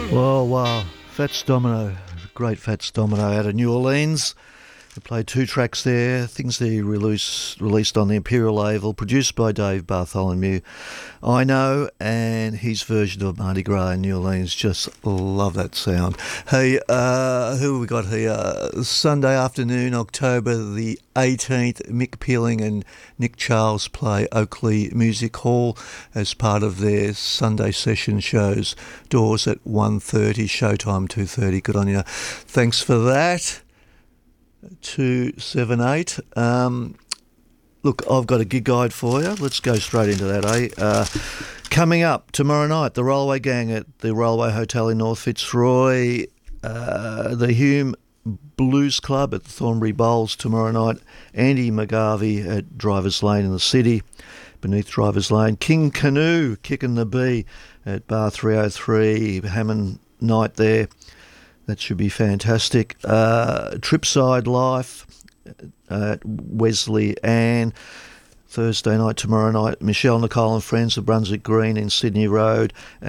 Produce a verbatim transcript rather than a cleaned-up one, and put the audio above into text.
Well, wow. Fats Domino, great Fats Domino out of New Orleans. They played two tracks there, things they release, released on the Imperial label, produced by Dave Bartholomew. I know, and his version of Mardi Gras in New Orleans, just love that sound. Hey, uh, who have we got here? Sunday afternoon, October the eighteenth, Mick Peeling and Nick Charles play Oakley Music Hall as part of their Sunday session shows. Doors at one thirty, showtime two thirty. Good on you. Thanks for that. two seven eight. Um, look, I've got a gig guide for you. Let's go straight into that, eh? Uh, coming up tomorrow night, the Rollaway Gang at the Rollaway Hotel in North Fitzroy, uh, the Hume Blues Club at the Thornbury Bowls tomorrow night, Andy McGarvey at Drivers Lane in the city, beneath Drivers Lane, King Canoe kicking the bee at Bar three oh three, Hammond night there. That should be fantastic. Uh, Tripside Life at Wesley Ann. Thursday night, tomorrow night, Michelle, Nicole and Friends of Brunswick Green in Sydney Road.